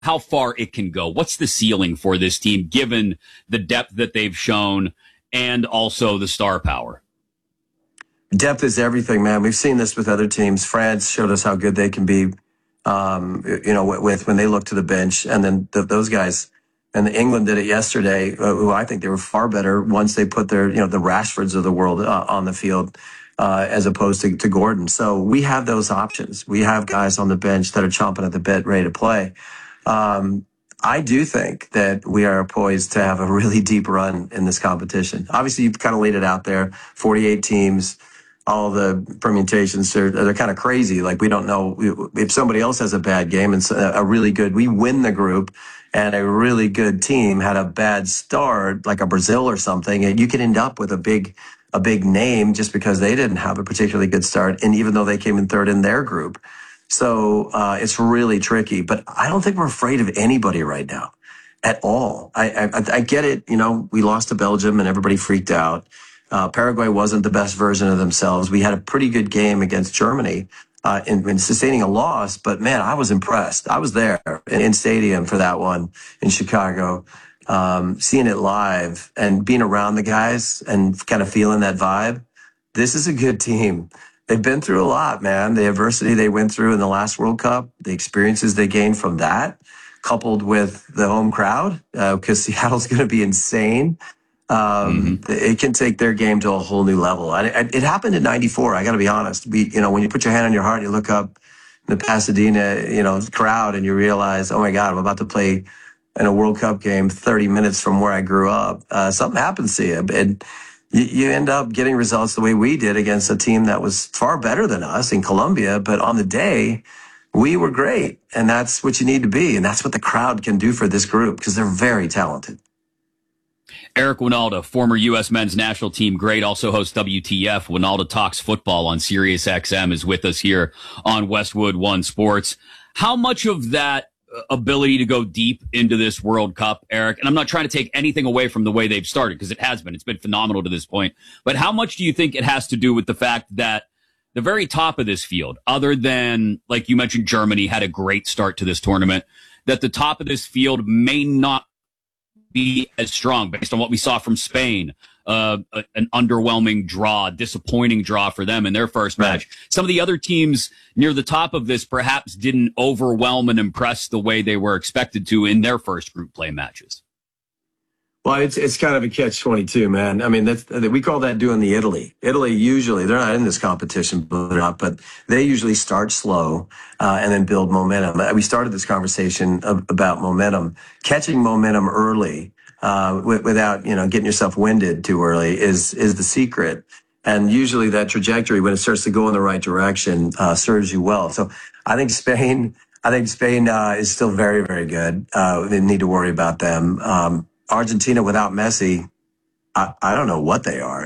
how far it can go. What's the ceiling for this team, given the depth that they've shown and also the star power? Depth is everything, man. We've seen this with other teams. France showed us how good they can be, with when they look to the bench, and then those guys. And England did it yesterday, who I think they were far better once they put their, the Rashfords of the world on the field, as opposed to Gordon. So we have those options. We have guys on the bench that are chomping at the bit, ready to play. I do think that we are poised to have a really deep run in this competition. Obviously, you've kind of laid it out there, 48 teams. All the permutations they're kind of crazy. Like, we don't know if somebody else has a bad game and we win the group, and a really good team had a bad start, like a Brazil or something, and you could end up with a big name just because they didn't have a particularly good start, and even though they came in third in their group. So it's really tricky, but I don't think we're afraid of anybody right now at all. I get it. We lost to Belgium and everybody freaked out. Paraguay wasn't the best version of themselves. We had a pretty good game against Germany in sustaining a loss, but man, I was impressed. I was there in stadium for that one in Chicago, seeing it live and being around the guys and kind of feeling that vibe. This is a good team. They've been through a lot, man. The adversity they went through in the last World Cup, the experiences they gained from that, coupled with the home crowd, because Seattle's going to be insane. It can take their game to a whole new level. And it happened in '94. I got to be honest. When you put your hand on your heart, and you look up the Pasadena, crowd, and you realize, oh my God, I'm about to play in a World Cup game 30 minutes from where I grew up. Something happens to you, and you end up getting results the way we did against a team that was far better than us in Colombia. But on the day, we were great, and that's what you need to be, and that's what the crowd can do for this group, because they're very talented. Eric Wynalda, former U.S. men's national team great, also hosts WTF, Wynalda Talks Football on Sirius XM, is with us here on Westwood One Sports. How much of that ability to go deep into this World Cup, Eric, and I'm not trying to take anything away from the way they've started, because it's been phenomenal to this point, but how much do you think it has to do with the fact that the very top of this field, other than, like you mentioned, Germany had a great start to this tournament, that the top of this field may not be as strong based on what we saw from Spain, an underwhelming draw, disappointing draw for them in their first match. Some of the other teams near the top of this perhaps didn't overwhelm and impress the way they were expected to in their first group play matches. Well, it's kind of a catch-22, man. I mean, we call that doing the Italy. Italy usually, they're not in this competition, believe it or not, but they usually start slow and then build momentum. We started this conversation about momentum. Catching momentum early without getting yourself winded too early is the secret. And usually that trajectory, when it starts to go in the right direction, serves you well. So I think Spain is still very, very good. We didn't need to worry about them. Argentina without Messi, I don't know what they are.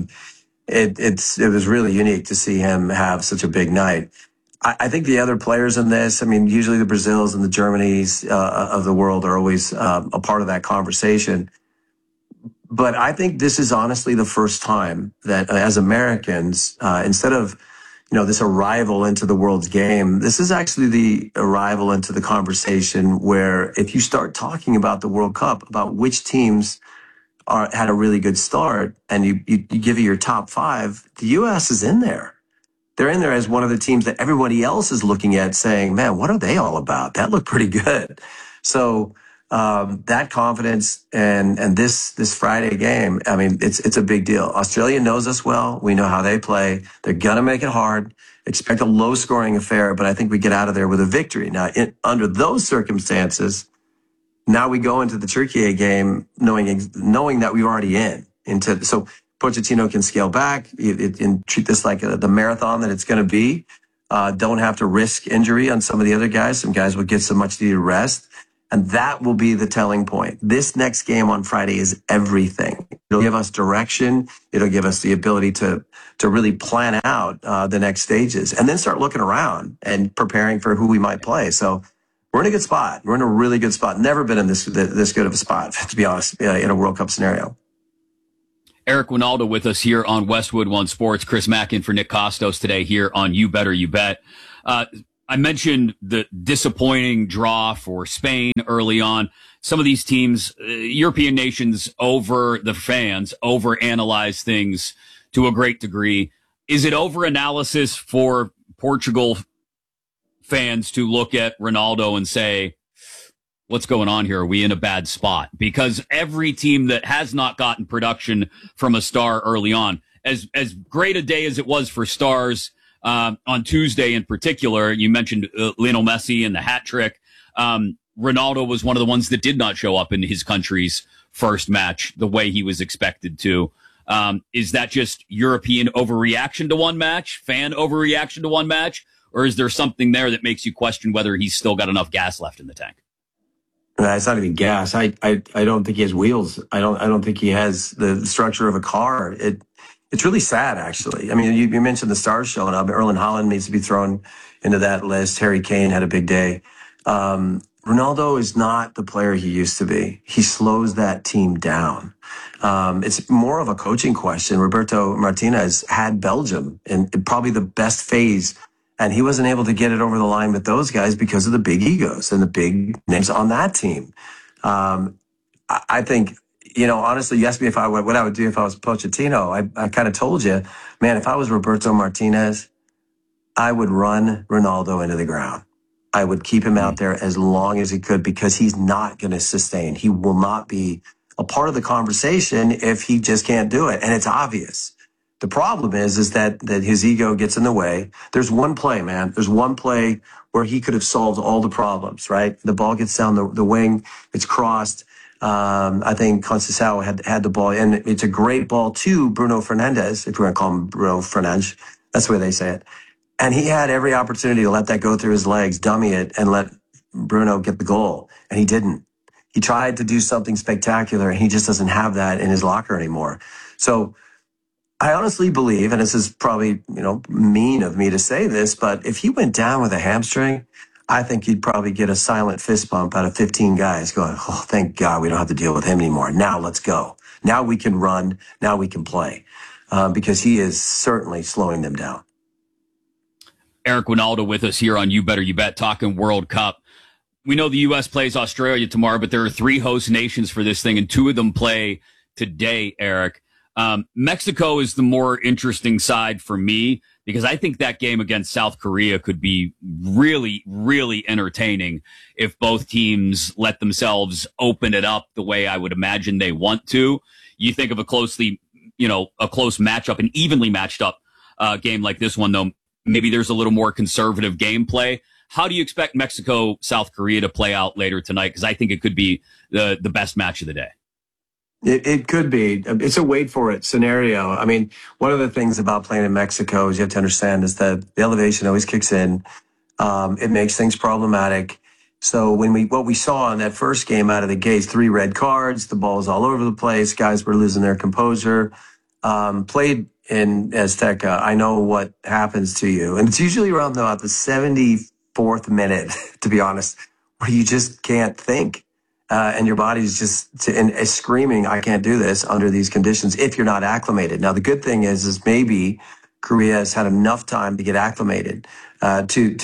It was really unique to see him have such a big night. I think the other players in this, I mean, usually the Brazils and the Germanys of the world are always a part of that conversation. But I think this is honestly the first time that as Americans, instead of this arrival into the world's game, this is actually the arrival into the conversation where if you start talking about the World Cup, about which teams had a really good start, and you give it your top five, the U.S. is in there. They're in there as one of the teams that everybody else is looking at saying, man, what are they all about? That looked pretty good. So that confidence and this Friday game, I mean, it's a big deal. Australia knows us well. We know how they play. They're going to make it hard. Expect a low-scoring affair, but I think we get out of there with a victory. Now, under those circumstances, now we go into the Turkey game knowing that we're already into. So Pochettino can scale back and treat this like the marathon that it's going to be. Don't have to risk injury on some of the other guys. Some guys will get some much-needed rest. And that will be the telling point. This next game on Friday is everything. It'll give us direction. It'll give us the ability to really plan out the next stages and then start looking around and preparing for who we might play. So we're in a good spot. We're in a really good spot. Never been in this good of a spot, to be honest, in a World Cup scenario. Eric Wynalda with us here on Westwood One Sports. Chris Mackin for Nick Costos today here on You Better You Bet. I mentioned the disappointing draw for Spain early on. Some of these teams, European nations, over the fans, overanalyze things to a great degree. Is it overanalysis for Portugal fans to look at Ronaldo and say, what's going on here? Are we in a bad spot? Because every team that has not gotten production from a star early on, as great a day as it was for stars on Tuesday in particular, you mentioned Lionel Messi and the hat trick. Ronaldo was one of the ones that did not show up in his country's first match the way he was expected to. Is that just European overreaction to one match, fan overreaction to one match, or is there something there that makes you question whether he's still got enough gas left in the tank? It's not even gas. I don't think he has wheels. I don't think he has the structure of a car. It's really sad, actually. I mean, you mentioned the stars showing up. Erling Haaland needs to be thrown into that list. Harry Kane had a big day. Ronaldo is not the player he used to be. He slows that team down. It's more of a coaching question. Roberto Martinez had Belgium in probably the best phase, and he wasn't able to get it over the line with those guys because of the big egos and the big names on that team. I think, honestly, you asked me what I would do if I was Pochettino. I kind of told you, man, if I was Roberto Martinez, I would run Ronaldo into the ground. I would keep him out there as long as he could because he's not going to sustain. He will not be a part of the conversation if he just can't do it. And it's obvious. The problem is that his ego gets in the way. There's one play, man. There's one play where he could have solved all the problems, right? The ball gets down the wing. It's crossed. I think Conceição had the ball, and it's a great ball to Bruno Fernandes, if we're going to call him Bruno Fernandes. That's the way they say it. And he had every opportunity to let that go through his legs, dummy it, and let Bruno get the goal. And he didn't. He tried to do something spectacular, and he just doesn't have that in his locker anymore. So I honestly believe, and this is probably, mean of me to say this, but if he went down with a hamstring, I think you'd probably get a silent fist bump out of 15 guys going, oh, thank God we don't have to deal with him anymore. Now let's go. Now we can run. Now we can play. Because he is certainly slowing them down. Eric Wynalda with us here on You Better You Bet, talking World Cup. We know the U.S. plays Australia tomorrow, but there are 3 host nations for this thing, and 2 of them play today, Eric. Mexico is the more interesting side for me because I think that game against South Korea could be really, really entertaining if both teams let themselves open it up the way I would imagine they want to. You think of a close matchup, an evenly matched up game like this one, though. Maybe there's a little more conservative gameplay. How do you expect Mexico, South Korea to play out later tonight? Because I think it could be the best match of the day. It could be. It's a wait for it scenario. I mean, one of the things about playing in Mexico is you have to understand is that the elevation always kicks in. It makes things problematic. So what we saw in that first game out of the gates, 3 red cards, the ball was all over the place, guys were losing their composure. Played in Azteca, I know what happens to you. And it's usually around about the 74th minute, to be honest, where you just can't think. And your body's just screaming, I can't do this under these conditions if you're not acclimated. Now, the good thing is maybe Korea has had enough time to get acclimated to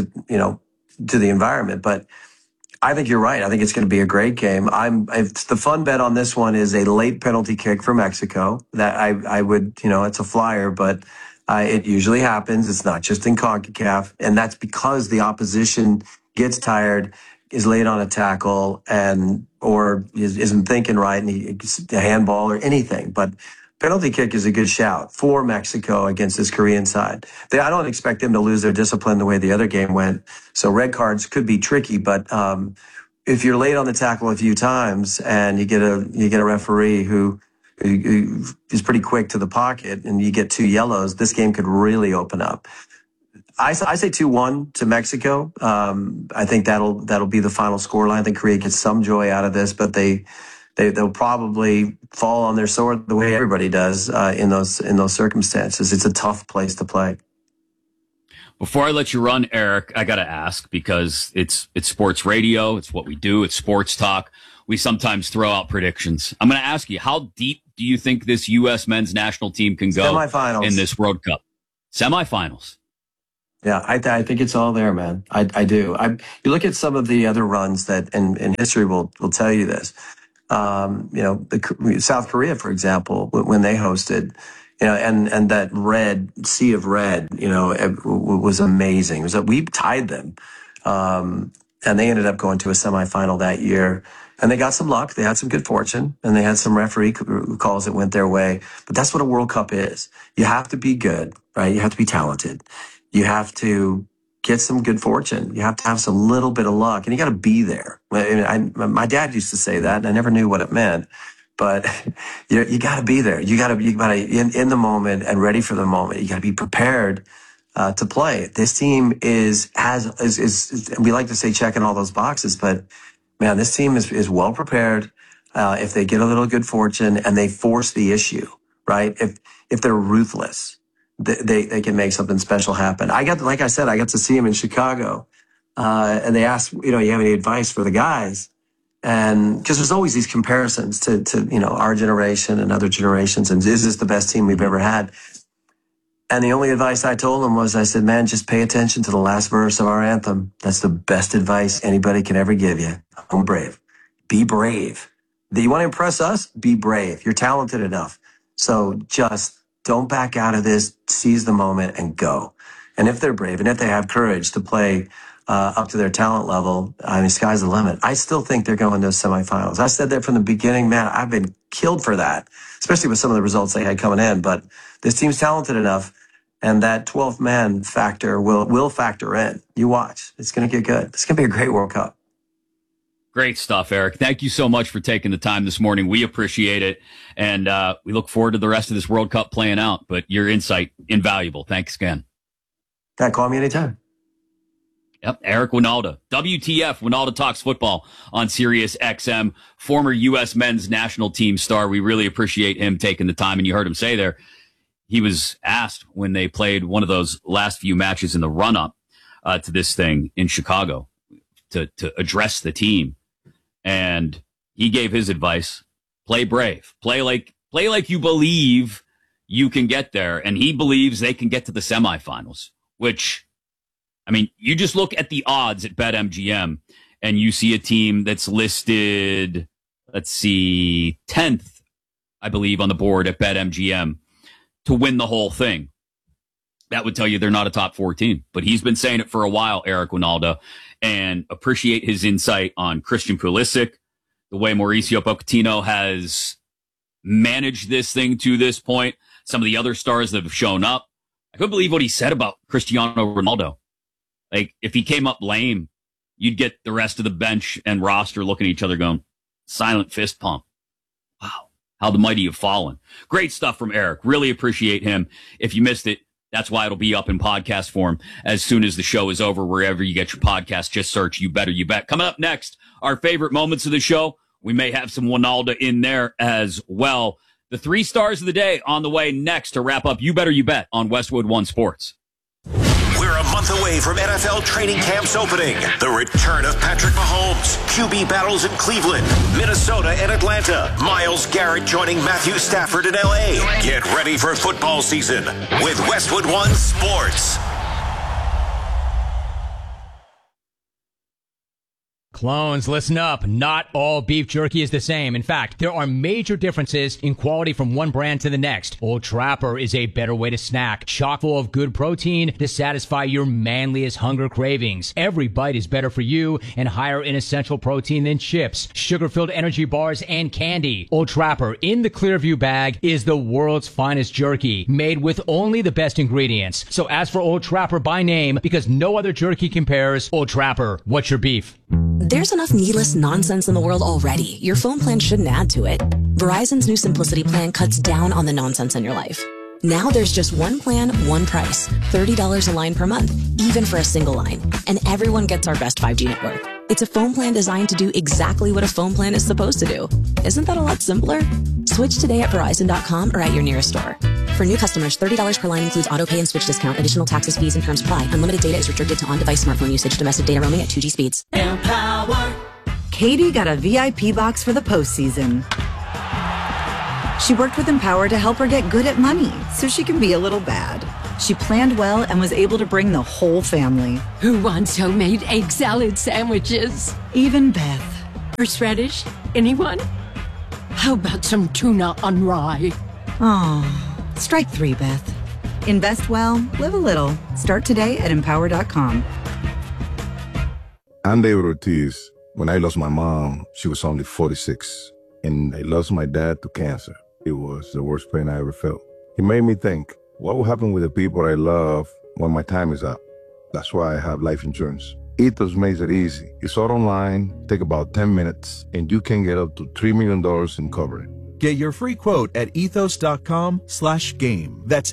the environment. But I think you're right. I think it's going to be a great game. The fun bet on this one is a late penalty kick for Mexico. That I would, it's a flyer, but it usually happens. It's not just in CONCACAF, and that's because the opposition gets tired, is late on a tackle, or isn't thinking right, and he gets a handball or anything. But penalty kick is a good shout for Mexico against this Korean side. I don't expect them to lose their discipline the way the other game went. So red cards could be tricky, but if you're late on the tackle a few times and you get a referee who is pretty quick to the pocket and you get 2 yellows, this game could really open up. I say 2-1 to Mexico. I think that'll be the final scoreline. I think Korea gets some joy out of this, but they'll probably fall on their sword the way everybody does in those circumstances. It's a tough place to play. Before I let you run, Eric, I got to ask, because it's sports radio. It's what we do. It's sports talk. We sometimes throw out predictions. I'm going to ask you, how deep do you think this U.S. men's national team can go in this World Cup? Semifinals. Yeah, I think it's all there, man. I do. You look at some of the other runs that, and history will tell you this. South Korea, for example, when they hosted, and that sea of red, it was amazing. It was that we tied them, and they ended up going to a semifinal that year. And they got some luck. They had some good fortune, and they had some referee calls that went their way. But that's what a World Cup is. You have to be good, right? You have to be talented. You have to get some good fortune. You have to have some little bit of luck, and you got to be there. My dad used to say that, and I never knew what it meant. But you got to be there. You got to in the moment and ready for the moment. You got to be prepared to play. This team is we like to say checking all those boxes, but man, this team is well prepared. If they get a little good fortune and they force the issue, right? If they're ruthless, they can make something special happen. Like I said, I got to see him in Chicago, and they asked, you have any advice for the guys? And because there's always these comparisons to our generation and other generations, and is this the best team we've ever had? And the only advice I told him was, I said, man, just pay attention to the last verse of our anthem. That's the best advice anybody can ever give you. I'm brave. Be brave. Do you want to impress us? Be brave. You're talented enough. So just don't back out of this. Seize the moment and go. And if they're brave and if they have courage to play up to their talent level, I mean, sky's the limit. I still think they're going to semifinals. I said that from the beginning, man. I've been killed for that, especially with some of the results they had coming in. But this team's talented enough, and that 12th man factor will factor in. You watch. It's going to get good. It's going to be a great World Cup. Great stuff, Eric. Thank you so much for taking the time this morning. We appreciate it, and we look forward to the rest of this World Cup playing out. But your insight, invaluable. Thanks again. Call me anytime. Yep, Eric Wynalda, WTF, Wynalda Talks Football on Sirius XM, former U.S. men's national team star. We really appreciate him taking the time, and you heard him say there, he was asked when they played one of those last few matches in the run-up to this thing in Chicago to address the team, and he gave his advice: play brave, play like you believe you can get there, and he believes they can get to the semifinals, which, I mean, you just look at the odds at BetMGM and you see a team that's listed, 10th, I believe, on the board at BetMGM to win the whole thing. That would tell you they're not a top 4 team. But he's been saying it for a while, Eric Wynalda, and appreciate his insight on Christian Pulisic, the way Mauricio Pochettino has managed this thing to this point, some of the other stars that have shown up. I couldn't believe what he said about Cristiano Ronaldo. Like, if he came up lame, you'd get the rest of the bench and roster looking at each other going, silent fist pump. Wow, how the mighty have fallen. Great stuff from Eric. Really appreciate him. If you missed it, that's why it'll be up in podcast form as soon as the show is over. Wherever you get your podcast, just search You Better You Bet. Coming up next, our favorite moments of the show. We may have some Wynalda in there as well. The 3 stars of the day on the way next to wrap up You Better You Bet on Westwood One Sports. We're a month away from NFL training camps opening. The return of Patrick Mahomes, QB battles in Cleveland, Minnesota, and Atlanta. Myles Garrett joining Matthew Stafford in LA. Get ready for football season with Westwood One Sports. Clones, listen up. Not all beef jerky is the same. In fact, there are major differences in quality from one brand to the next. Old Trapper is a better way to snack, chock full of good protein to satisfy your manliest hunger cravings. Every bite is better for you and higher in essential protein than chips, sugar-filled energy bars, and candy. Old Trapper in the Clearview bag is the world's finest jerky, made with only the best ingredients. So ask for Old Trapper by name because no other jerky compares. Old Trapper, what's your beef? There's enough needless nonsense in the world already. Your phone plan shouldn't add to it. Verizon's new Simplicity plan cuts down on the nonsense in your life. Now there's just one plan, one price. $30 a line per month, even for a single line. And everyone gets our best 5G network. It's a phone plan designed to do exactly what a phone plan is supposed to do. Isn't that a lot simpler? Switch today at Verizon.com or at your nearest store. For new customers, $30 per line includes auto pay and switch discount. Additional taxes, fees, and terms apply. Unlimited data is restricted to on-device smartphone usage. Domestic data roaming at 2G speeds. Empower. Katie got a VIP box for the postseason. She worked with Empower to help her get good at money so she can be a little bad. She planned well and was able to bring the whole family. Who wants homemade egg salad sandwiches? Even Beth. Horseradish? Anyone? How about some tuna on rye? Oh, strike 3, Beth. Invest well, live a little. Start today at Empower.com. I'm David Ortiz. When I lost my mom, she was only 46. And I lost my dad to cancer. It was the worst pain I ever felt. It made me think, what will happen with the people I love when my time is up? That's why I have life insurance. Ethos makes it easy. It's all online, take about 10 minutes, and you can get up to $3 million in coverage. Get your free quote at ethos.com/game. That's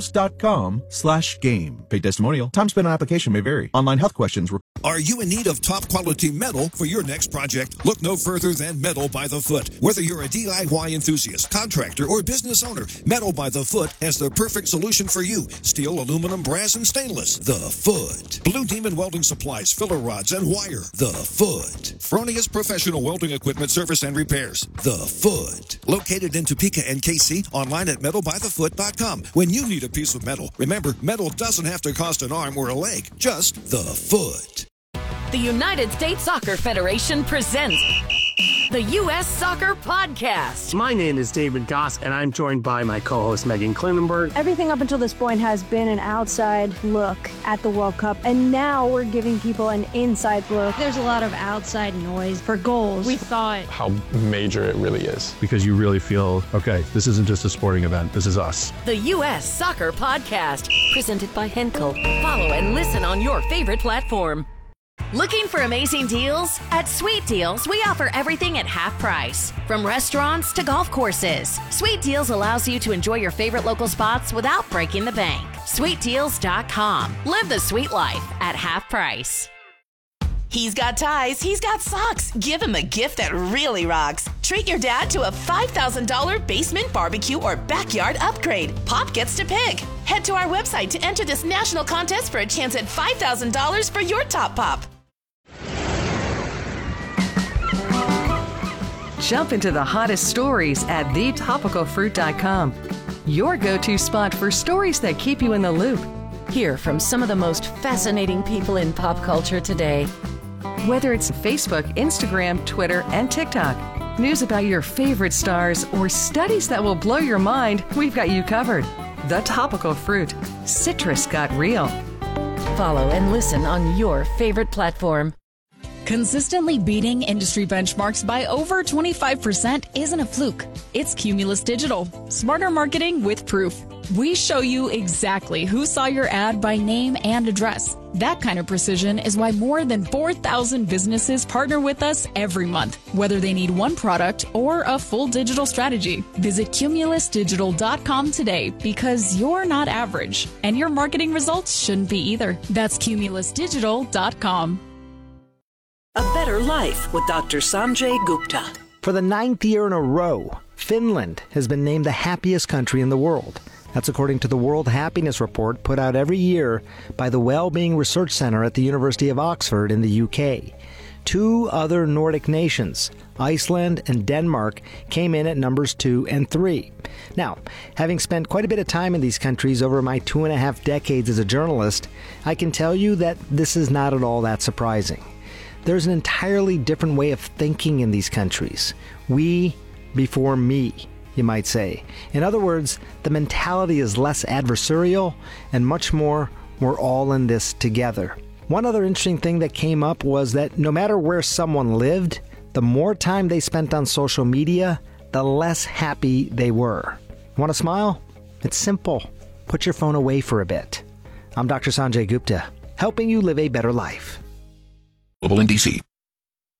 ethos.com/game. Paid testimonial. Time spent on application may vary. Online health questions. Are you in need of top quality metal for your next project? Look no further than Metal by the Foot. Whether you're a DIY enthusiast, contractor, or business owner, Metal by the Foot has the perfect solution for you. Steel, aluminum, brass, and stainless. The Foot. Blue Demon Welding Supplies, filler rods, and wire. The Foot. Fronius Professional Welding Equipment Service and Repairs. The Foot. Located in Topeka and KC, online at metalbythefoot.com. When you need a piece of metal, remember, metal doesn't have to cost an arm or a leg, just the foot. The United States Soccer Federation presents the U.S. Soccer Podcast. My name is David Goss, and I'm joined by my co-host Megan Klinenberg. Everything up until this point has been an outside look at the World Cup, and now we're giving people an inside look. There's a lot of outside noise for goals. We thought how major it really is. Because you really feel, okay, this isn't just a sporting event, this is us. The U.S. Soccer Podcast, presented by Henkel. Follow and listen on your favorite platform. Looking for amazing deals? At Sweet Deals, we offer everything at half price. From restaurants to golf courses, Sweet Deals allows you to enjoy your favorite local spots without breaking the bank. SweetDeals.com. Live the sweet life at half price. He's got ties, he's got socks. Give him a gift that really rocks. Treat your dad to a $5,000 basement barbecue or backyard upgrade. Pop gets to pick. Head to our website to enter this national contest for a chance at $5,000 for your top pop. Jump into the hottest stories at thetopicalfruit.com. Your go-to spot for stories that keep you in the loop. Hear from some of the most fascinating people in pop culture today. Whether it's Facebook, Instagram, Twitter, and TikTok, news about your favorite stars, or studies that will blow your mind, we've got you covered. The Topical Fruit. Citrus got real. Follow and listen on your favorite platform. Consistently beating industry benchmarks by over 25% isn't a fluke. It's Cumulus Digital. Smarter marketing with proof. We show you exactly who saw your ad by name and address. That kind of precision is why more than 4,000 businesses partner with us every month, whether they need one product or a full digital strategy. Visit cumulusdigital.com today because you're not average, and your marketing results shouldn't be either. That's cumulusdigital.com. A Better Life with Dr. Sanjay Gupta. For the 9th year in a row, Finland has been named the happiest country in the world. That's according to the World Happiness Report put out every year by the Wellbeing Research Centre at the University of Oxford in the UK. 2 other Nordic nations, Iceland and Denmark, came in at numbers 2 and 3. Now, having spent quite a bit of time in these countries over my 2.5 decades as a journalist, I can tell you that this is not at all that surprising. There's an entirely different way of thinking in these countries. We before me, you might say. In other words, the mentality is less adversarial and much more, we're all in this together. One other interesting thing that came up was that no matter where someone lived, the more time they spent on social media, the less happy they were. Want to smile? It's simple. Put your phone away for a bit. I'm Dr. Sanjay Gupta, helping you live a better life. Global in DC.